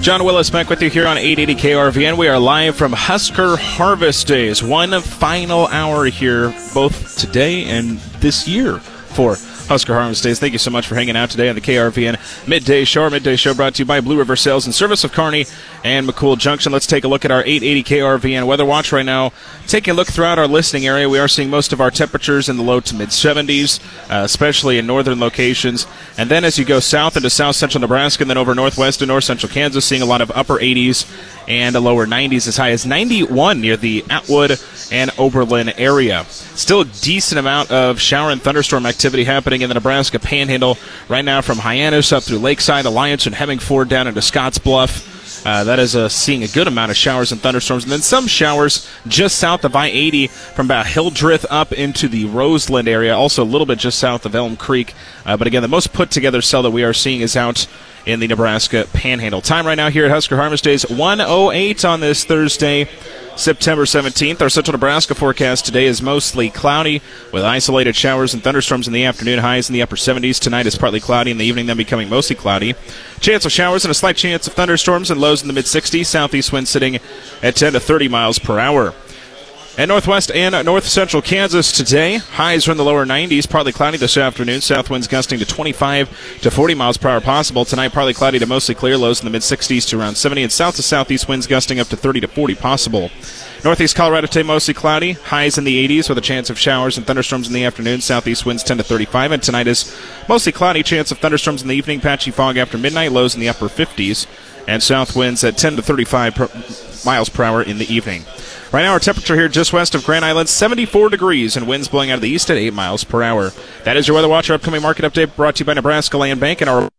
John Willis back with you here on 880 KRVN. We are live from Husker Harvest Days. One final hour here, both today and this year for Husker Harvest Days. Thank you so much for hanging out today on the KRVN Midday Show. Our Midday Show brought to you by Blue River Sales and Service of Kearney and McCool Junction. Let's take a look at our 880 KRVN Weather Watch right now. Taking a look throughout our listening area, we are seeing most of our temperatures in the low to mid-70s, especially in northern locations. And then as you go south into south-central Nebraska and then over northwest and north-central Kansas, seeing a lot of upper 80s and a lower 90s, as high as 91 near the Atwood and Oberlin area. Still a decent amount of shower and thunderstorm activity happening in the Nebraska Panhandle right now, from Hyannis up through Lakeside, Alliance, and Hemmingford down into Scottsbluff. That is seeing a good amount of showers and thunderstorms, and then some showers just south of I-80 from about Hildreth up into the Roseland area, also a little bit just south of Elm Creek. But again, the most put-together cell that we are seeing is out in the Nebraska Panhandle. Time right now here at Husker Harvest Days, 1:08 on this Thursday, September 17th. Our central Nebraska forecast today is mostly cloudy with isolated showers and thunderstorms in the afternoon, highs in the upper 70s. Tonight is partly cloudy, in the evening then becoming mostly cloudy. Chance of showers and a slight chance of thunderstorms, and lows in the mid-60s. Southeast wind sitting at 10 to 30 miles per hour. And northwest and north-central Kansas today, highs are in the lower 90s, partly cloudy this afternoon. South winds gusting to 25 to 40 miles per hour possible. Tonight, partly cloudy to mostly clear, lows in the mid-60s to around 70, and south to southeast winds gusting up to 30 to 40 possible. Northeast Colorado today, mostly cloudy, highs in the 80s with a chance of showers and thunderstorms in the afternoon. Southeast winds 10 to 35, and tonight is mostly cloudy, chance of thunderstorms in the evening, patchy fog after midnight, lows in the upper 50s, and south winds at 10 to 35 miles per hour in the evening. Right now, our temperature here just west of Grand Island, 74 degrees, and winds blowing out of the east at 8 miles per hour. That is your Weather Watch. Our upcoming market update brought to you by Nebraska Land Bank and our...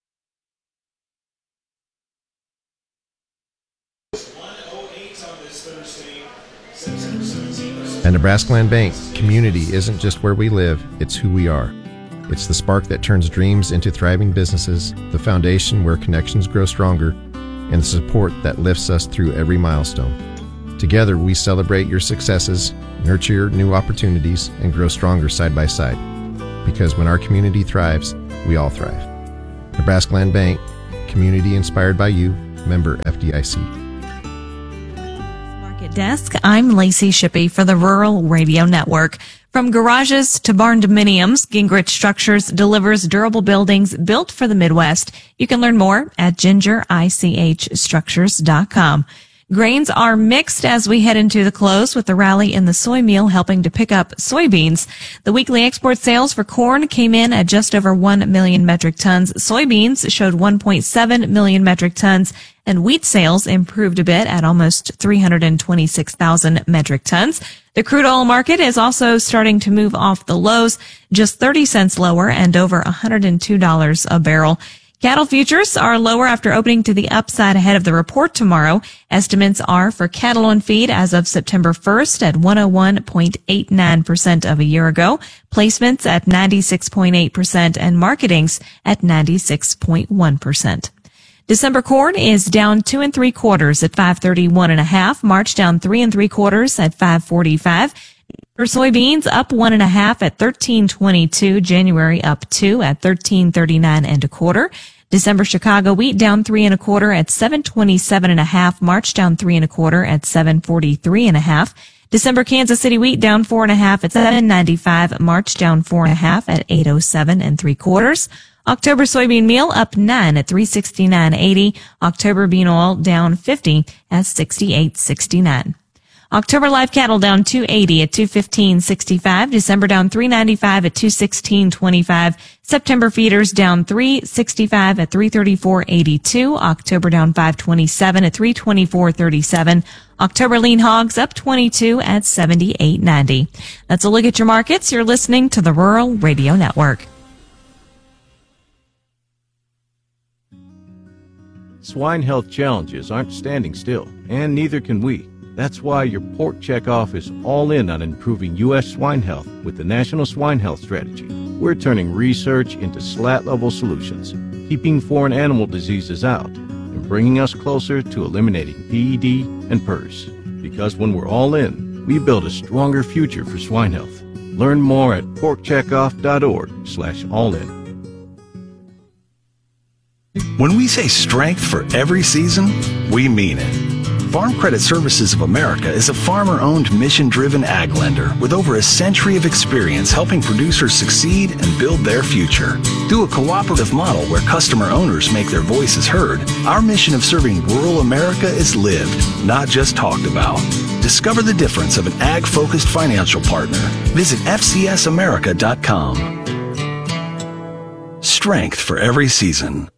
At Nebraska Land Bank, community isn't just where we live, it's who we are. It's the spark that turns dreams into thriving businesses, the foundation where connections grow stronger, and the support that lifts us through every milestone. Together, we celebrate your successes, nurture your new opportunities, and grow stronger side by side. Because when our community thrives, we all thrive. Nebraska Land Bank, community inspired by you, member FDIC. Market Desk, I'm Lacey Shippey for the Rural Radio Network. From garages to barn dominiums, Gingrich Structures delivers durable buildings built for the Midwest. You can learn more at gingerichstructures.com. Grains are mixed as we head into the close, with the rally in the soy meal helping to pick up soybeans. The weekly export sales for corn came in at just over 1 million metric tons. Soybeans showed 1.7 million metric tons, and wheat sales improved a bit at almost 326,000 metric tons. The crude oil market is also starting to move off the lows, just 30 cents lower and over $102 a barrel. Cattle futures are lower after opening to the upside ahead of the report tomorrow. Estimates are for cattle on feed as of September 1st at 101.89% of a year ago, placements at 96.8%, and marketings at 96.1%. December corn is down 2 3/4 at 531.5. March down 3 3/4 at 545. For soybeans, up 1.5 at 13.22. January up 2 at 13.39 1/4. December Chicago wheat down 3 1/4 at 727.5. March down 3 1/4 at 743.5. December Kansas City wheat down 4.5 at 795. March down 4.5 at 807 3/4. October soybean meal up 9 at 369.80. October bean oil down 50 at 68.69. October live cattle down 280 at 215.65. December down 395 at 216.25. September feeders down 365 at 334.82. October down 527 at 324.37. October lean hogs up 22 at 78.90. That's a look at your markets. You're listening to the Rural Radio Network. Swine health challenges aren't standing still, and neither can we. That's why your Pork Checkoff is all in on improving U.S. swine health with the National Swine Health Strategy. We're turning research into SLAT-level solutions, keeping foreign animal diseases out, and bringing us closer to eliminating PED and PRRS. Because when we're all in, we build a stronger future for swine health. Learn more at porkcheckoff.org/allin. When we say strength for every season, we mean it. Farm Credit Services of America is a farmer-owned, mission-driven ag lender with over a century of experience helping producers succeed and build their future. Through a cooperative model where customer owners make their voices heard, our mission of serving rural America is lived, not just talked about. Discover the difference of an ag-focused financial partner. Visit FCSAmerica.com. Strength for every season.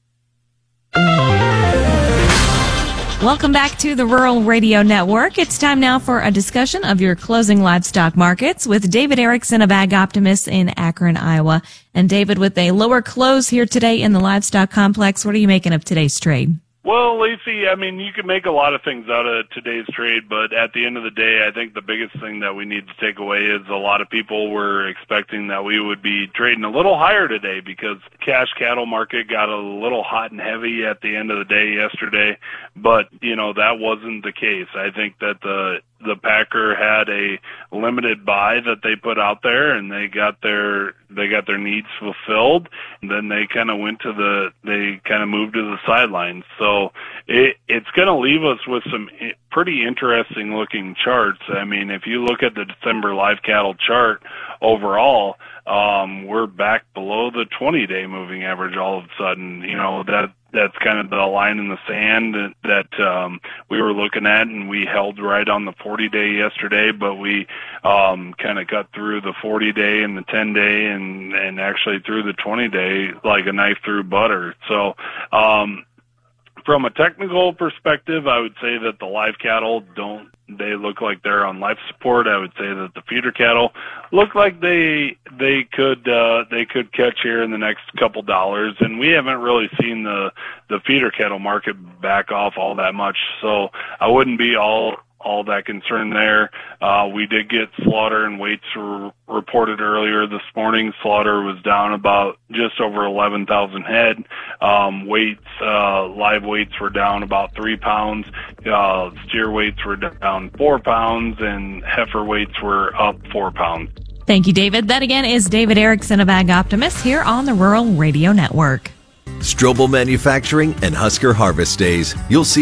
Welcome back to the Rural Radio Network. It's time now for a discussion of your closing livestock markets with David Erickson of Ag Optimist in Akron, Iowa. And David, with a lower close here today in the livestock complex, what are you making of today's trade? Well, Lacey, I mean, you can make a lot of things out of today's trade, but at the end of the day, I think the biggest thing that we need to take away is a lot of people were expecting that we would be trading a little higher today because cash cattle market got a little hot and heavy at the end of the day yesterday, but, you know, that wasn't the case. I think that the packer had a limited buy that they put out there, and they got their needs fulfilled. And then they kind of moved to the sidelines. So it's going to leave us with some pretty interesting looking charts. I mean, if you look at the December live cattle chart overall, we're back below the 20-day moving average all of a sudden. You know, that's kind of the line in the sand that we were looking at, and we held right on the 40-day yesterday, but we kind of got through the 40-day and the 10-day and actually through the 20-day like a knife through butter. So from a technical perspective, I would say that the live cattle they look like they're on life support. I would say that the feeder cattle look like they could catch here in the next couple dollars, and we haven't really seen the feeder cattle market back off all that much. So I wouldn't be all that concerned there. We did get slaughter and weights reported earlier this morning. Slaughter was down about just over 11,000 head. Live weights were down about 3 pounds. Steer weights were down 4 pounds, and heifer weights were up 4 pounds. Thank you, David. That again is David Erickson of Ag Optimist here on the Rural Radio Network. Strobel Manufacturing and Husker Harvest Days. You'll see